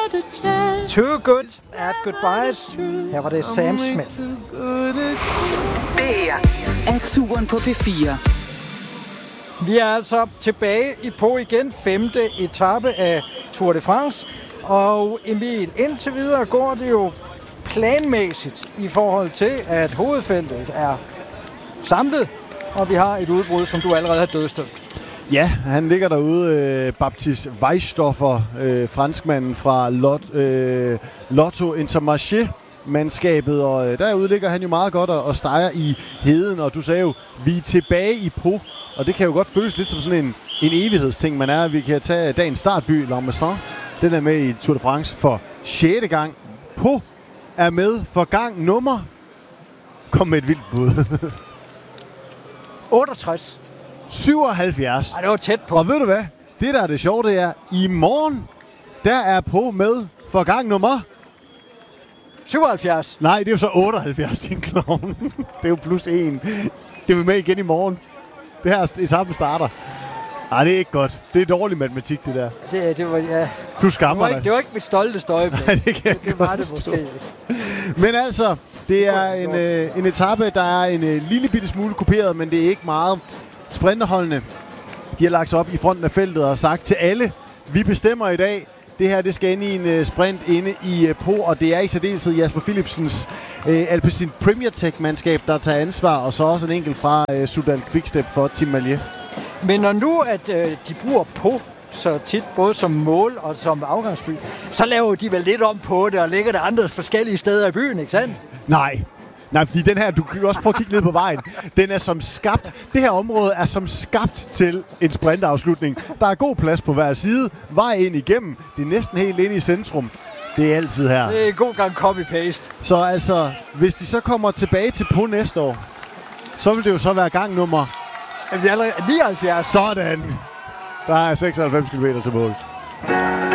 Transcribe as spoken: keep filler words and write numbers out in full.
Too Good at Goodbyes. Her var det Sam Smith. Det her er Turen på P fire. Vi er altså tilbage i på igen, femte etape af Tour de France. Og Emil, indtil videre går det jo planmæssigt i forhold til, at hovedfeltet er samlet, og vi har et udbrud, som du allerede har dødstødt. Ja, han ligger derude, øh, Baptiste Weisstoffer, øh, franskmanden fra Lot, øh, Lotto Intermarché-mandskabet, og øh, derude ligger han jo meget godt og, og steger i heden, og du sagde jo, vi er tilbage i Po, og det kan jo godt føles lidt som sådan en, en evighedsting, man er. Vi kan tage dagens startby, La Maison, den er med i Tour de France for sjette gang. Po er med for gang nummer. Kom med et vildt bud. otteogtres. syvoghalvfjerds. Ej, det var tæt på. Og ved du hvad? Det, der er det sjove, det er, i morgen, der er på med for gang nummer... syvoghalvfjerds. Nej, det er jo så otteoghalvfjerds, din klovn. Det er jo plus en. Det er vi med igen i morgen. Det her etappen starter. Nej, det er ikke godt. Det er dårlig matematik, det der. Det, det var, ja. Du skammer det var, ikke, det var ikke mit stolte støjeblik. Nej, det kan det, det var det måske ikke. Men altså, det er en, øh, en etape, der er en øh, lille bitte smule kuperet, men det er ikke meget. Sprinterholdene, de har lagt sig op i fronten af feltet og sagt til alle, vi bestemmer i dag, det her det skal ind i en uh, sprint inde i uh, Po, og det er i særdeleshed Jasper Philipsens uh, Alpecin Premier Tech-mandskab, der tager ansvar, og så også en enkelt fra uh, Soudal Quickstep for Team Maillet. Men når nu, at øh, de bruger Po så tit, både som mål og som afgangsby, så laver de vel lidt om på det, og lægger det andre forskellige steder i byen, ikke sandt? Nej. Nej, fordi den her, du kan jo også prøve at kigge ned på vejen, den er som skabt, det her område er som skabt til en sprintafslutning. Der er god plads på hver side, vej ind igennem, det er næsten helt inde i centrum. Det er altid her. Det er en god gang copy-paste. Så altså, hvis de så kommer tilbage til Po næste år, så vil det jo så være gang nummer... Jamen, det er allerede nioghalvfjerds. Sådan. Der er seksoghalvfems kilometer til mål.